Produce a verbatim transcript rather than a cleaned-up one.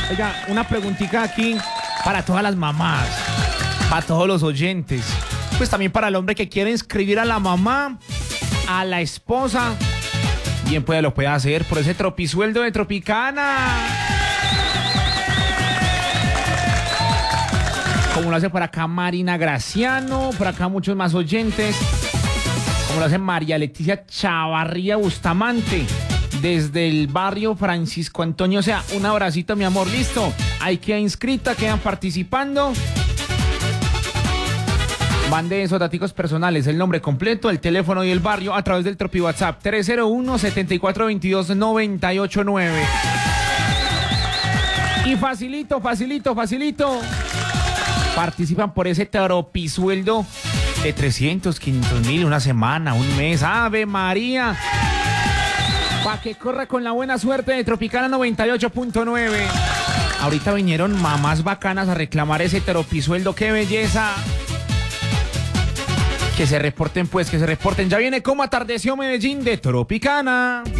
Oiga, una preguntita aquí para todas las mamás, para todos los oyentes, pues también para el hombre que quiere inscribir a la mamá, a la esposa, bien puede lo puede hacer por ese tropisueldo de Tropicana. Como lo hace por acá Marina Graciano, por acá muchos más oyentes, como lo hace María Leticia Chavarría Bustamante, desde el barrio Francisco Antonio. O sea, un abracito, mi amor, listo. Ahí queda inscrita, quedan participando. Mande esos daticos personales, el nombre completo, el teléfono y el barrio a través del Tropi WhatsApp tres cero uno, siete cuatro dos dos, nueve ocho nueve. Y facilito, facilito, facilito. Participan por ese tropisueldo de trescientos, quinientos mil, una semana, un mes. ¡Ave María! Para que corra con la buena suerte de Tropicana noventa y ocho punto nueve. Ahorita vinieron mamás bacanas a reclamar ese tropisueldo. ¡Qué belleza! Que se reporten pues, que se reporten. Ya viene Como Atardeció Medellín de Tropicana.